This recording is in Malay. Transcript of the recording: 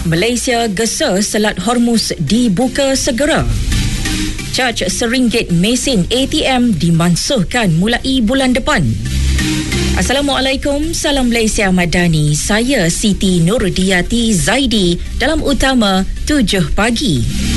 Malaysia gesa Selat Hormuz dibuka segera. Caj RM1 mesin ATM dimansuhkan mulai bulan depan. Assalamualaikum, salam Malaysia Madani. Saya Siti Nurdiati Zaidi dalam Utama 7 Pagi.